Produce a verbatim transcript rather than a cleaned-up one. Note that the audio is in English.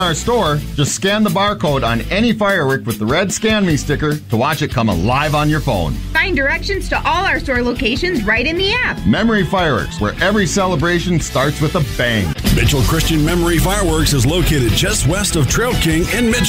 our store, just scan the barcode on any firework with the red Scan Me sticker to watch it come alive on your phone. Find directions to all our store locations right in the app. Memory Fireworks, where every celebration starts with a bang. Mitchell Christian Memory Fireworks is located just west of Trail King in Mitchell.